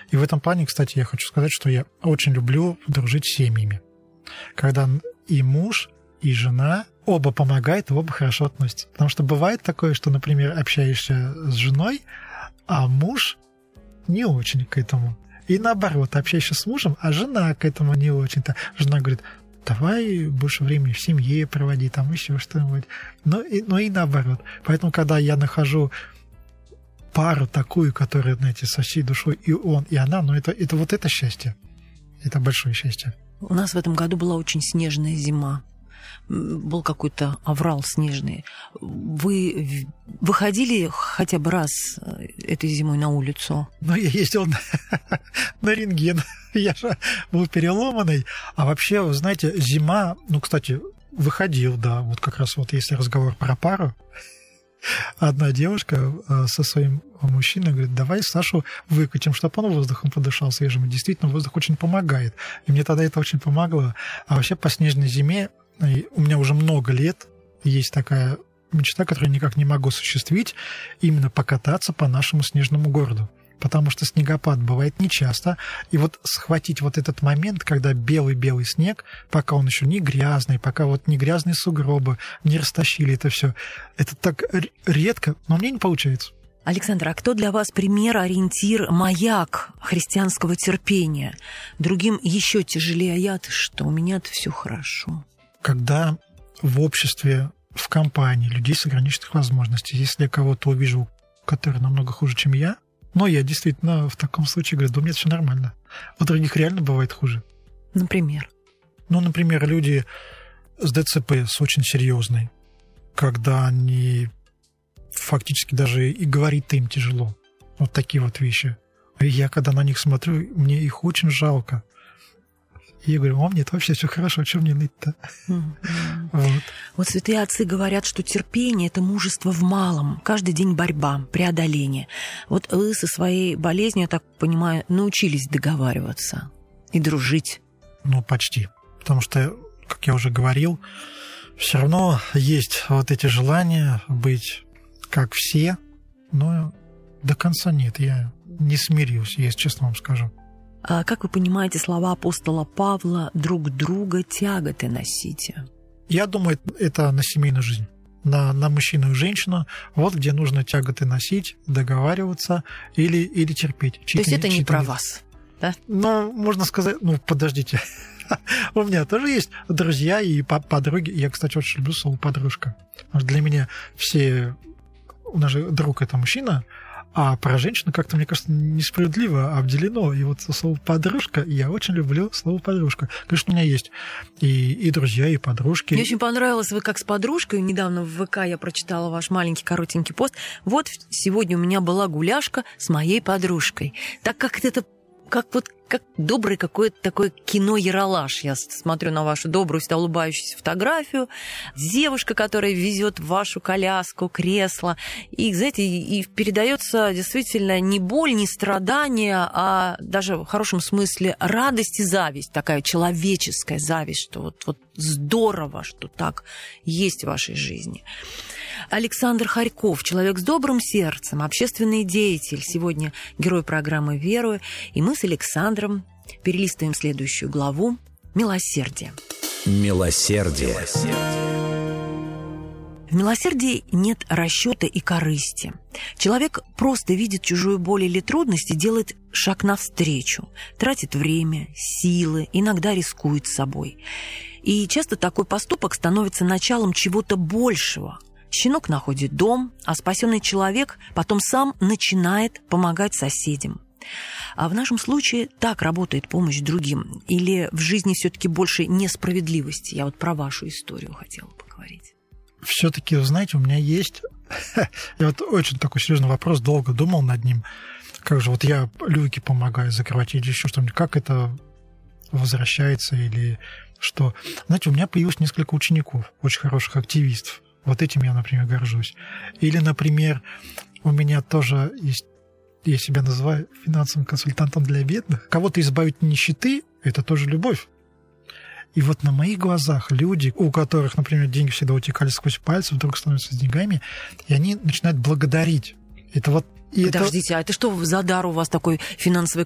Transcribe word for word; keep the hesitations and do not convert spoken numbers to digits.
И в этом плане, кстати, я хочу сказать, что я очень люблю дружить с семьями. Когда и муж, и жена оба помогают, и оба хорошо относятся. Потому что бывает такое, что, например, общаешься с женой, а муж не очень к этому. И наоборот, общаешься с мужем, а жена к этому не очень-то. Жена говорит, давай больше времени в семье проводи, там еще что-нибудь. Ну и, ну и наоборот. Поэтому, когда я нахожу пару такую, которая, знаете, со всей душой, и он, и она, ну это, это вот это счастье. Это большое счастье. У нас в этом году была очень снежная зима. Был какой-то оврал снежный. Вы выходили хотя бы раз этой зимой на улицу? Ну, я ездил на, на рентген. Я же был переломанный. А вообще, вы знаете, зима... Ну, кстати, выходил, да. Вот как раз вот если разговор про пару. Одна девушка со своим мужчиной говорит, давай Сашу выкатим, чтобы он воздухом подышал свежим. И действительно, воздух очень помогает. И мне тогда это очень помогло. А вообще по снежной зиме у меня уже много лет есть такая мечта, которую я никак не могу осуществить, именно покататься по нашему снежному городу. Потому что снегопад бывает нечасто. И вот схватить вот этот момент, когда белый-белый снег, пока он еще не грязный, пока вот не грязные сугробы, не растащили это все, это так редко, но мне не получается. Александр, а кто для вас пример, ориентир, маяк христианского терпения? Другим еще тяжелее, а я-то что, у меня-то все хорошо. Когда в обществе, в компании людей с ограниченных возможностей, если я кого-то увижу, который намного хуже, чем я, но я действительно в таком случае говорю, да у меня все нормально. У других реально бывает хуже. Например? Ну, например, люди с ДЦП, с очень серьезной, когда они фактически даже и говорить-то им тяжело. Вот такие вот вещи. И я, когда на них смотрю, мне их очень жалко. И я говорю, о, мне это вообще все хорошо, что мне ныть-то? Mm-hmm. Вот. Вот святые отцы говорят, что терпение – это мужество в малом. Каждый день борьба, преодоление. Вот вы со своей болезнью, я так понимаю, научились договариваться и дружить. Ну, почти. Потому что, как я уже говорил, все равно есть вот эти желания быть как все, но до конца нет. Я не смирился, если честно вам скажу. А как вы понимаете слова апостола Павла «друг друга тяготы носите»? Я думаю, это на семейную жизнь, на, на мужчину и женщину, вот где нужно тяготы носить, договариваться или, или терпеть. То есть это не про вас, да? Ну, можно сказать, ну, подождите. У меня тоже есть друзья и подруги. Я, кстати, очень люблю слово «подружка». Для меня все... У нас же друг – это мужчина, а про женщину как-то, мне кажется, несправедливо обделено. И вот слово «подружка», я очень люблю слово «подружка». Конечно, у меня есть и, и друзья, и подружки. Мне очень понравилось, вы как с подружкой. Недавно в ВК я прочитала ваш маленький коротенький пост. Вот сегодня у меня была гуляшка с моей подружкой. Так как это... Как вот как добрый какое-то такое кино-яролаж. Я смотрю на вашу добрую, всегда улыбающуюся фотографию. Девушка, которая везет вашу коляску, кресло. И, знаете, и передается действительно не боль, не страдание, а даже в хорошем смысле радость и зависть. Такая человеческая зависть, что вот, вот здорово, что так есть в вашей жизни. Александр Хорьков, человек с добрым сердцем, общественный деятель. Сегодня герой программы «Верую». И мы с Александром перелистываем следующую главу «Милосердие». Милосердие. В милосердии нет расчета и корысти. Человек просто видит чужую боль или трудность и делает шаг навстречу, тратит время, силы, иногда рискует собой. И часто такой поступок становится началом чего-то большего. Щенок находит дом, а спасенный человек потом сам начинает помогать соседям. А в нашем случае так работает помощь другим? Или в жизни все-таки больше несправедливости? Я вот про вашу историю хотела поговорить. Все-таки, вы знаете, у меня есть... Я вот очень такой серьезный вопрос, долго думал над ним. Как же вот я люки помогаю закрывать или еще что-нибудь. Как это возвращается или что? Знаете, у меня появилось несколько учеников, очень хороших активистов. Вот этим я, например, горжусь. Или, например, у меня тоже есть, я себя называю финансовым консультантом для бедных. Кого-то избавить от нищеты – это тоже любовь. И вот на моих глазах люди, у которых, например, деньги всегда утекали сквозь пальцы, вдруг становятся с деньгами, и они начинают благодарить. Это вот... И Подождите, это... а это что за дар у вас такой финансовый